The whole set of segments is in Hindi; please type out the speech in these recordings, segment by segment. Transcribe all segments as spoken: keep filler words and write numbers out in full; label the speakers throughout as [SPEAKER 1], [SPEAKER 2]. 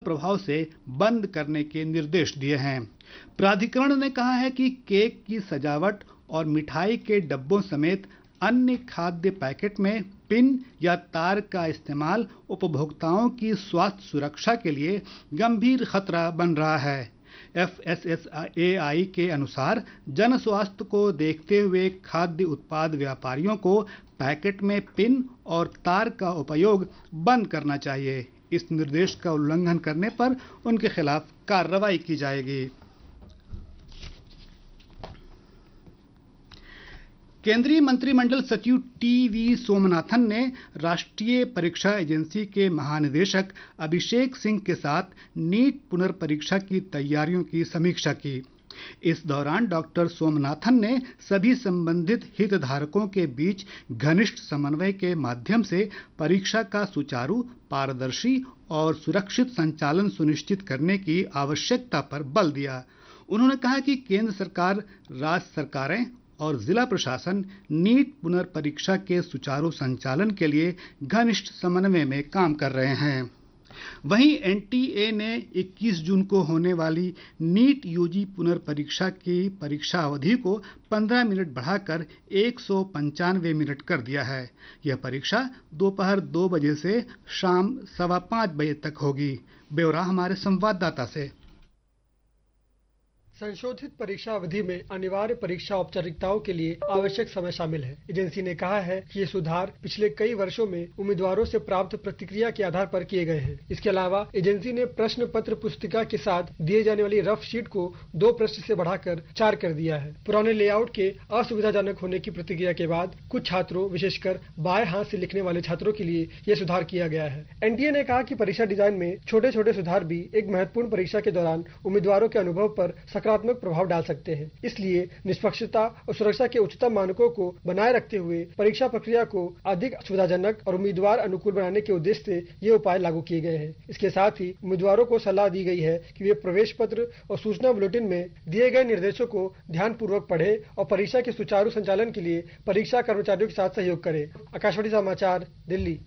[SPEAKER 1] प्रभाव से बंद करने के निर्देश दिए हैं। प्राधिकरण ने कहा है कि केक की सजावट और मिठाई के डब्बों समेत अन्य खाद्य पैकेट में पिन या तार का इस्तेमाल उपभोक्ताओं की स्वास्थ्य सुरक्षा के लिए गंभीर खतरा बन रहा है। एफ एस एस ए आई के अनुसार जन स्वास्थ्य को देखते हुए खाद्य उत्पाद व्यापारियों को पैकेट में पिन और तार का उपयोग बंद करना चाहिए। इस निर्देश का उल्लंघन करने पर उनके खिलाफ कार्रवाई की जाएगी। केंद्रीय मंत्रिमंडल सचिव टी वी सोमनाथन ने राष्ट्रीय परीक्षा एजेंसी के महानिदेशक अभिषेक सिंह के साथ नीट पुनर्परीक्षा की तैयारियों की समीक्षा की। इस दौरान डॉक्टर सोमनाथन ने सभी संबंधित हितधारकों के बीच घनिष्ठ समन्वय के माध्यम से परीक्षा का सुचारू, पारदर्शी और सुरक्षित संचालन सुनिश्चित करने की आवश्यकता पर बल दिया। उन्होंने कहा कि केंद्र सरकार, राज्य सरकारें और जिला प्रशासन नीट पुनर्परीक्षा के सुचारू संचालन के लिए घनिष्ठ समन्वय में काम कर रहे हैं। वहीं एन टी ए ने इक्कीस जून को होने वाली नीट यू जी पुनर्परीक्षा की परीक्षा अवधि को पंद्रह मिनट बढ़ाकर एक सौ पंचानवे मिनट कर दिया है। यह परीक्षा दोपहर दो बजे से शाम सवा पाँच बजे तक होगी। ब्यौरा हमारे संवाददाता से।
[SPEAKER 2] संशोधित परीक्षा अवधि में अनिवार्य परीक्षा औपचारिकताओं के लिए आवश्यक समय शामिल है। एजेंसी ने कहा है कि ये सुधार पिछले कई वर्षों में उम्मीदवारों से प्राप्त प्रतिक्रिया के आधार पर किए गए हैं। इसके अलावा एजेंसी ने प्रश्न पत्र पुस्तिका के साथ दिए जाने वाली रफ शीट को दो पृष्ठ से बढ़ाकर चार कर दिया है। पुराने लेआउट के असुविधाजनक होने की प्रतिक्रिया के बाद कुछ छात्रों, विशेषकर बाएं हाथ से लिखने वाले छात्रों के लिए यह सुधार किया गया है। एन टी ए ने कहा कि परीक्षा डिजाइन में छोटे छोटे सुधार भी एक महत्वपूर्ण परीक्षा के दौरान उम्मीदवारों के अनुभव पर सकारात्मक प्रभाव डाल सकते हैं। इसलिए निष्पक्षता और सुरक्षा के उच्चतम मानकों को बनाए रखते हुए परीक्षा प्रक्रिया को अधिक सुविधाजनक और उम्मीदवार अनुकूल बनाने के उद्देश्य से ये उपाय लागू किए गए हैं। इसके साथ ही उम्मीदवारों को सलाह दी गई है कि वे प्रवेश पत्र और सूचना बुलेटिन में दिए गए निर्देशों को ध्यानपूर्वक पढ़े और परीक्षा के सुचारू संचालन के लिए परीक्षा कर्मचारियों के साथ सहयोग करें। आकाशवाणी समाचार, दिल्ली।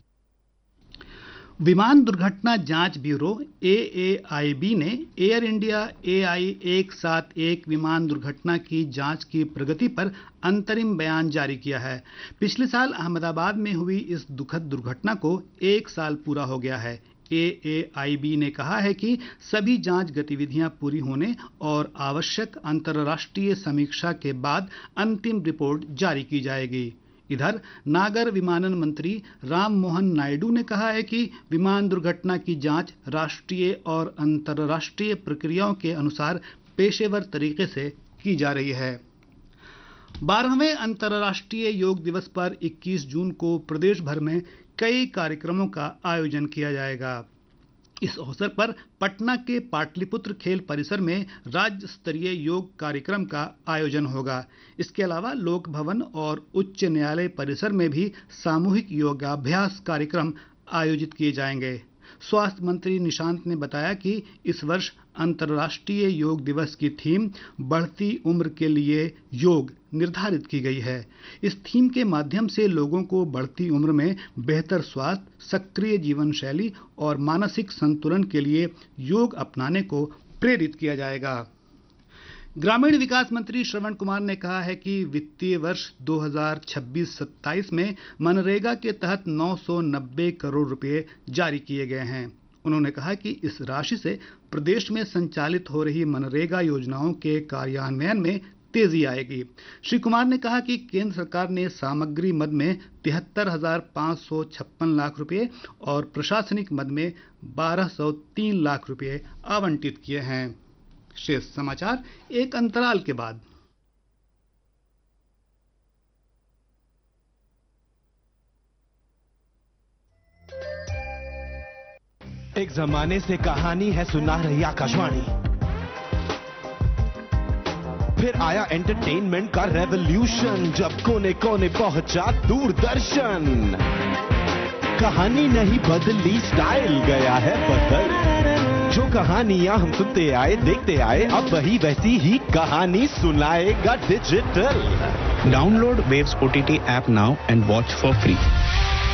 [SPEAKER 1] विमान दुर्घटना जांच ब्यूरो ए ए आई बी ने एयर इंडिया ए आई एक सात एक विमान दुर्घटना की जांच की प्रगति पर अंतरिम बयान जारी किया है। पिछले साल अहमदाबाद में हुई इस दुखद दुर्घटना को एक साल पूरा हो गया है। ए ए आई बी ने कहा है कि सभी जांच गतिविधियां पूरी होने और आवश्यक अंतर्राष्ट्रीय समीक्षा के बाद अंतिम रिपोर्ट जारी की जाएगी। इधर नागर विमानन मंत्री राम मोहन नायडू ने कहा है कि विमान दुर्घटना की जांच राष्ट्रीय और अंतर्राष्ट्रीय प्रक्रियाओं के अनुसार पेशेवर तरीके से की जा रही है। बारहवें अंतर्राष्ट्रीय योग दिवस पर इक्कीस जून को प्रदेश भर में कई कार्यक्रमों का आयोजन किया जाएगा। इस अवसर पर पटना के पाटलिपुत्र खेल परिसर में राज्य स्तरीय योग कार्यक्रम का आयोजन होगा। इसके अलावा लोक भवन और उच्च न्यायालय परिसर में भी सामूहिक योगाभ्यास कार्यक्रम आयोजित किए जाएंगे। स्वास्थ्य मंत्री निशांत ने बताया कि इस वर्ष अंतर्राष्ट्रीय योग दिवस की थीम बढ़ती उम्र के लिए योग निर्धारित की गई है। इस थीम के माध्यम से लोगों को बढ़ती उम्र में बेहतर स्वास्थ्य, सक्रिय जीवन शैली और मानसिक संतुलन के लिए योग अपनाने को प्रेरित किया जाएगा। ग्रामीण विकास मंत्री श्रवण कुमार ने कहा है कि वित्तीय वर्ष दो हज़ार छब्बीस सत्ताईस में मनरेगा के तहत नौ सौ नब्बे करोड़ रुपए जारी किए गए हैं। उन्होंने कहा कि इस राशि से प्रदेश में संचालित हो रही मनरेगा योजनाओं के कार्यान्वयन में तेजी आएगी। श्री कुमार ने कहा कि केंद्र सरकार ने सामग्री मद में तिहत्तर हजार पाँच सौ छप्पन लाख रुपए और प्रशासनिक मद में बारह सौ तीन लाख रुपए आवंटित किए हैं। शेष समाचार एक अंतराल के बाद।
[SPEAKER 3] एक जमाने से कहानी है सुना रही आकाशवाणी, फिर आया एंटरटेनमेंट का रेवोल्यूशन, जब कोने कोने पहुंचा दूरदर्शन। कहानी नहीं बदली, स्टाइल गया है बदल। जो कहानियां हम सुनते आए, देखते आए, अब वही वैसी ही कहानी सुनाएगा digital.
[SPEAKER 4] Download Waves O T T app now and watch for free.